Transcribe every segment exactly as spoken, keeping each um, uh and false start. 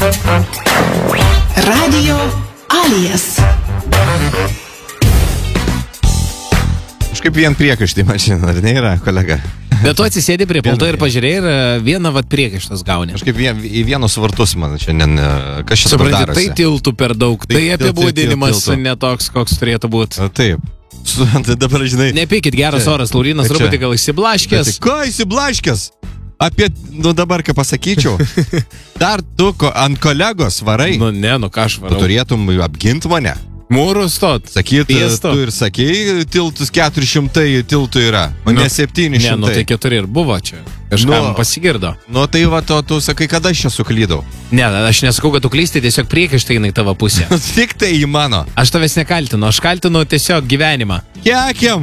Radio Alijas. Kažkaip vien priekaištį mašina, ar nėra, kolega? Bet tu atsisėdi prie pulto ir pažiūrėjai ir vieną vat priekaištas gauni. Kažkaip vien, į vienus vartus man šiandien, kas šis Supranti, darosi. tai tiltų per daug, tai, tai apibūdinimas til, til, netoks, koks turėtų būti. Taip. Su, tai dabar, žinai... Nepykit, geras čia, oras, Laurinas, truputį gal įsiblaškęs. Tai, ko įsiblaškęs? Apie, nu dabar ką pasakyčiau, dar tu ko, ant kolegos varai. Nu ne, nu ką aš varau. Tu turėtum apginti mane. Mūrų stot. Sakyt, tu ir sakei, tiltus keturi šimtai tiltų yra, o nu, ne septyni šimtai. Ne, nu tai keturi ir buvo čia. Kažkam nu, pasigirdo. Nu tai va, to, tu sakai, kada aš čia suklydau? Ne, aš nesakau, kad tu klysti, tiesiog priekaištai eina į tavo pusę. Tik tai į mano. Aš tavęs nekaltinu, aš kaltinu tiesiog gyvenimą. Kekiam.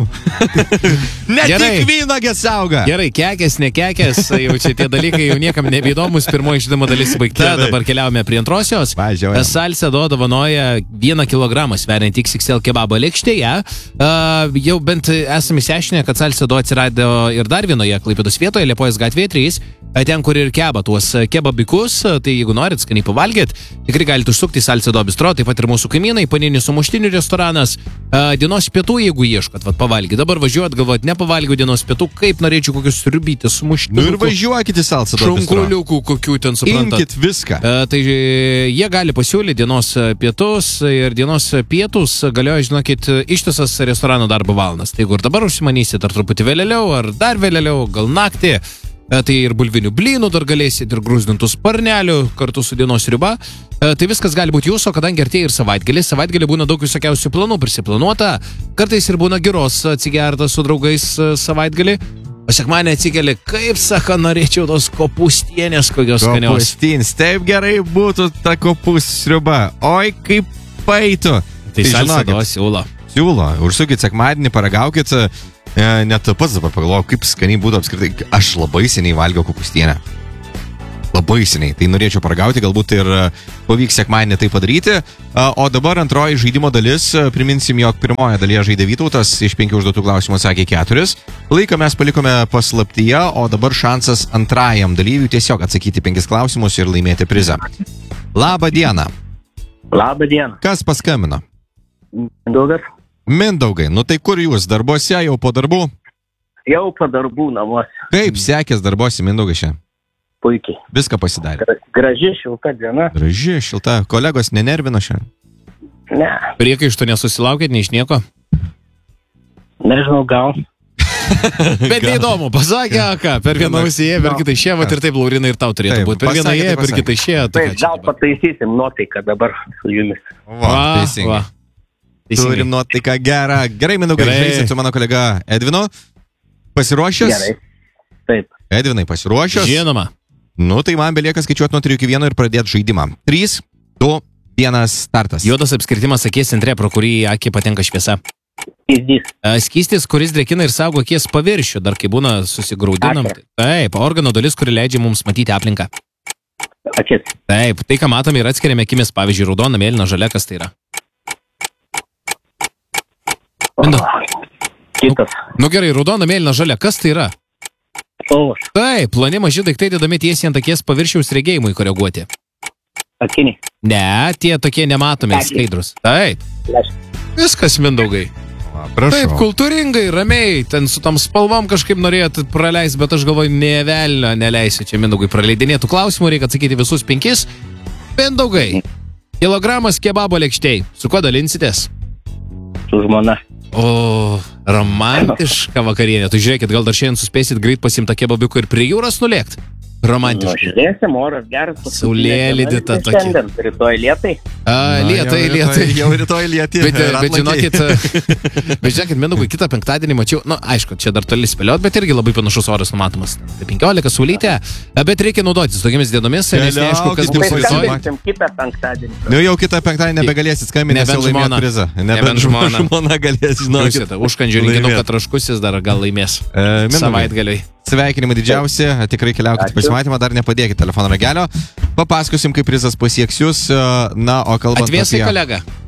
Ne Gerai. Tik vynogės auga. Gerai, kekės, ne kekės, jau čia tie dalykai jau niekam nebeįdomus. Pirmoji žaidimo dalis baigta, dabar keliaujame prie antrosios. Salcedo dovanoja vieną kilogramą sveriant X X L kebabo lėkštėje. Uh, jau bent esame išsiaiškinę, kad Salcedo atsirado ir dar vienoje Klaipėdos vietoje, Liepojos gatvėje trys. Ten, kur ir keba tuos kebabikus, tai jeigu norit skaniai pavalgyti, tikrai galite užsukti į Salcedo bistro, taip pat ir mūsų kaimynai, Paninių sumuštinių restoranas, dienos pietų, jeigu ieškot, vat pavalgyti. Dabar važiuot, galvot, nepavalgiau dienos pietų, kaip norėčiau kokius sriubytės sumuštinių. Nu ir važiuokit į Salcedo bistro. Šunkuliukų, kokių ten suprantat. Imkit viską. Tai jie gali pasiūlyti dienos pietus ir dienos pietus galioja, žinokit, ištisas restorano darbo valandas. Tai jeigu ir dabar užsimanysit, ar truputį vėliau, ar dar vėliau, gal naktį, tai ir bulvinių blynų dar galėsit, ir grūzdintų sparnelių kartu su dienos sriuba. Tai viskas gali būti jūsų, kadangi artėja ir savaitgalį. Savaitgalį būna daug visokiausių planų prisiplanuota. Kartais ir būna giros atsigerta su draugais savaitgalį. O sekmanį atsikeli, kaip saka, norėčiau tos kopūstienės kokios skanios. Kopūstins, taip gerai būtų ta kopūstų sriuba. Oi, kaip paitų. Tai, tai Salcedo siūlo. Siūlo. Užsukit sekmadienį, paragaukit. Net pats dabar pagalvoju, kaip skaniai būtų apskritai. Aš labai seniai valgiau kopūstienę. Labai seniai. Tai norėčiau paragauti, galbūt ir pavyks sekmadienį tai padaryti. O dabar antroji žaidimo dalis. Priminsim, jog pirmoje dalyje žaidė Vytautas, iš penkių užduotų klausimų atsakė keturis. Laiką mes palikome paslaptyje, o dabar šansas antrajam dalyviui tiesiog atsakyti penkis klausimus ir laimėti prizą. Labą dieną. Labą dieną. Kas paskambino? Mindaugas. Mindaugai, nu tai kur jūs, darbuose, jau po darbų? Jau po darbų namuose. Kaip sekės darbuose, Mindaugai, šiandien? Puikiai. Viską pasidarė. Gra, graži, šilta diena. Graži, šilta. Kolegos nenervino šiandien? Ne. Priekaištų nesusilaukėt, nei iš nieko? Nežinau, gal. Bet neįdomu, pasakė, ką, per vieną ausį, per kitą išėjo, vat ir taip, Laurinai, ir tau turėtų būti. Per vieną ėjo, per kitą išėjo. Taip, gal pataisysim nuotaiką dabar su jumis. Va, teisingai. Turim nuotaiką gerą. Gerai, Mindaugai, žaisit su mano kolega Edvinu. Pasiruošęs? Gerai. Taip. Edvinai, pasiruošęs? Žinoma. Nu, tai man belieka skaičiuoti nuo trijų iki vieno ir pradėti žaidimą. trys, du, vienas, startas. Juodas apskritimas akies centre, pro kurį į akį patenka šviesa. Skystis. Skystis, kuris drėkina ir saugo akies paviršių, dar kai būna susigraudinam. Taip, organo dalis, kuri leidžia mums matyti aplinką. Akis. Taip, tai ką matome ir atskiriame akimis, pavyzdžiui, raudona, mėlyna, žalia, kas tai yra? Mindau. Kitas. Nu gerai, raudona, mėlyna, žalia, kas tai yra? Spalvos. Taip, ploni maži daiktai dedami tiesiai ant akies paviršiaus regėjimui koreguoti. Akiniai. Ne, tie tokie nematomi, skaidrus. Taip. Viskas, Mindaugai. Prašau. Taip, kultūringai, ramiai, ten su tom spalvom kažkaip norėjot praleisti, bet aš galvoju, ne velnio neleisiu čia Mindaugui praleidinėtų klausimų, reikia atsakyti visus penkis. Mindaugai, kilogramas kebabo lėkštėj, su kuo dalinsitės? Su žmona. O, romantiška vakarienė. Tu žiūrėkit, gal dar šiandien suspėsit greit pasimtą kebabiuką ir prie jūros nulėkt? Romantiškai. Nu, žiūrėsim, oras geras. Saulėlydita tokia. Šiandien, rytoj lietai. A, lietai, jau lietai. Rytoj, jau rytoj lietai. Bet, bet žinokit, bet žinokit, Mindaugai, kitą penktadienį mačiau, nu, aišku, čia dar toli spėliot, bet irgi labai panašus oras numatomas. Tai penkiolika saulytė, bet reikia naudotis tokiamis dienomis, nes neaišku, kas bus rytoj. Kitą penktadienį. Nu, jau kitą penktadienį nebegalėsit skambinti, nes jau laimėt prizą. Nebent žmona. Žmona galės, žinokit. Užkandžių rinkinuką traškusis dar gal laimės. Savaitgaliui. Sveikinimai didžiausi, tikrai keliaukite pasimatymą, dar nepadėkite telefono ragelio. Papasakosim, kaip prizas pasieks jūs. Na, o kalbant Atvėsai apie... kolegą.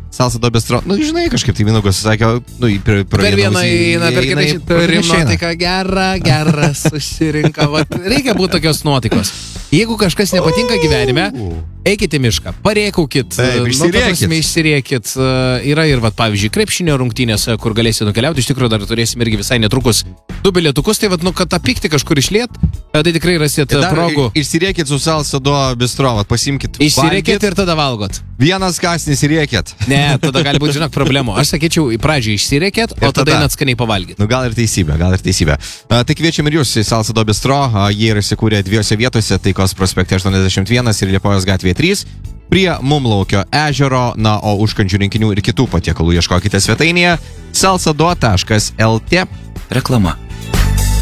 Salsado bistro, nu, žinai, kažkaip tai Minugas sakė, nu, per, per, per vieną įeina, per kitą turim nuotaiką, gera, gera, susirinka, va, reikia būti tokios nuotaikos. Jeigu kažkas nepatinka gyvenime, eikite į mišką, pareikaukit, išsiriekit. Yra ir, va, pavyzdžiui, krepšinio rungtynės, kur galėsite nukeliauti, iš tikrųjų dar turėsim irgi visai netrukus du bilietukus, tai va, nu, kad tą pyktį kažkur išliet, tai tikrai rasit progų. Išsiriekit su Salsado bistro, va, pasimkit. Išsiriekit ir tada valgot. Vienas kasnis įriekit. Ne, tada gali būti, žinok, problemų. Aš sakyčiau, į pradžią išsiriekit, o tada einat skaniai pavalgyti. Nu, gal ir teisybė, gal ir teisybė. A, tai kviečiam ir jūs į Salsado bistro. A, jie yra įsikūrę dviejose vietose, Taikos prospekte aštuoniasdešimt vienas ir Liepojos gatvėje trys. Prie Mumlaukio ežero, na, o užkandžių rinkinių ir kitų patiekalų ieškokite svetainėje salsado taškas lt. Reklama.